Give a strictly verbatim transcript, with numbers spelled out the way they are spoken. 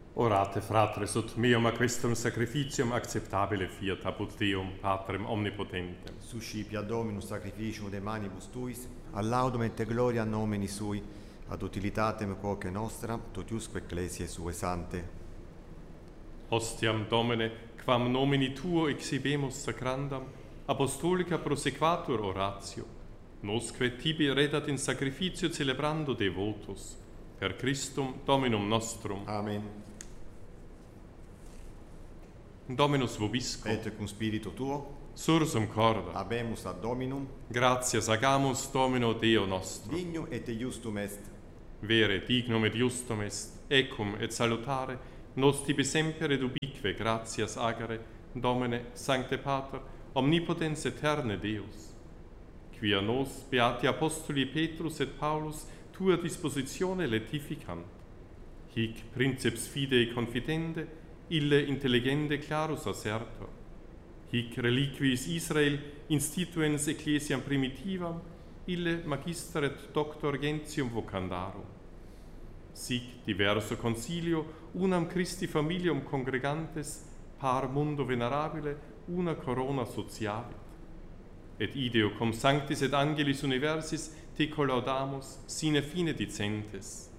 Orate, fratres, ut meum a questum sacrificium acceptabile fiat apud Deum, Patrem omnipotentem. Suscipia Dominus sacrificium de manibus tuis, ad laudum et gloria nomini sui, ad utilitatem quoque nostra, totiusque ecclesiae sue sante. Hostiam Domine, quam nomini Tuo exhibemus sacrandam, apostolica prosequatur oratio, nosque tibi redat in sacrificio celebrando devotus, per Christum Dominum nostrum. Amen. Dominus vobisco, Et cum spiritu tuo, sursum corda, habemus ad Dominum, gratias agamus Domino Deo nostro. dignum et justum est. Vere, dignum et justum est, ecum et salutare, nos tibi semper et ubique gratias agere, Domine, Sancte Pater, omnipotens eterne Deus, quia nos, beati apostoli Petrus et Paulus, tua dispositione letificant, hic princeps fidei confidende, ille intelligende clarus assertor, hic reliquiis Israel instituens ecclesiam primitivam, ille magister et doctor gentium vocandarum. Sic diverso concilio, unam Christi familium congregantes, par mundo venerabile, una corona sociavit. Et ideo cum sanctis et angelis universis te collaudamus sine fine dicentes.